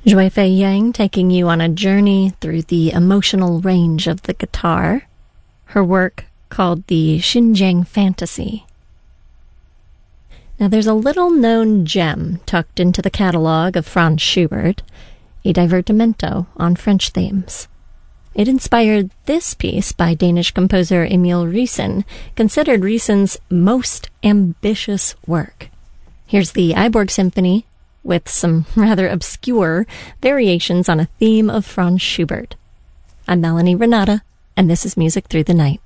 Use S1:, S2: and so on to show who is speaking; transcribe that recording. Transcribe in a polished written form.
S1: Zhui Fei Yang taking you on a journey through the emotional range of the guitar. Her work called the Xinjiang Fantasy. Now there's a little-known gem tucked into the catalog of Franz Schubert, a divertimento on French themes. It inspired this piece by Danish composer Emil Riesen, considered Riesen's most ambitious work. Here's the Iborg Symphony, with some rather obscure variations on a theme of Franz Schubert. I'm Melanie Renata, and this is Music Through the Night.